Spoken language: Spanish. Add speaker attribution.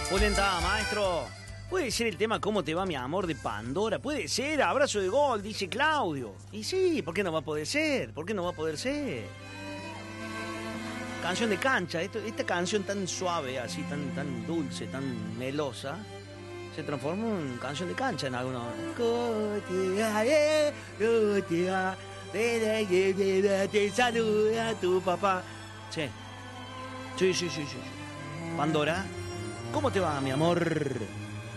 Speaker 1: Polenta, maestro. Puede ser el tema ¿Cómo te va mi amor? De Pandora. Puede ser, abrazo de gol, dice Claudio. Y sí, ¿por qué no va a poder ser? ¿Por qué no va a poder ser? Canción de cancha. Esta canción tan suave, así, tan dulce, tan melosa, se transformó en canción de cancha en algunos. Te saluda tu papá. Sí. Sí. Pandora, ¿cómo te va, mi amor?